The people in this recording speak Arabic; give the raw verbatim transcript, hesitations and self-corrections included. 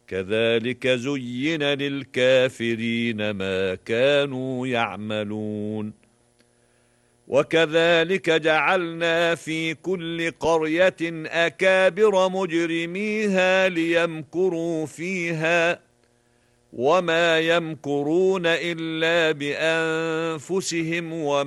كذلك زين للكافرين ما كانوا يعملون وكذلك جعلنا في كل قرية أكابر مجرميها ليمكروا فيها وما يمكرون إلا بأنفسهم وما